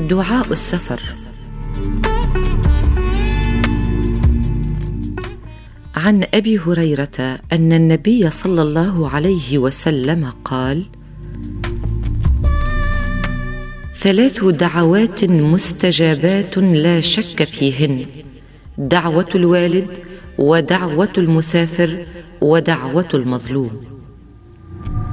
دعاء السفر. عن أبي هريرة أن النبي صلى الله عليه وسلم قال: 3 دعوات مستجابات لا شك فيهن: دعوة الوالد، ودعوة المسافر، ودعوة المظلوم.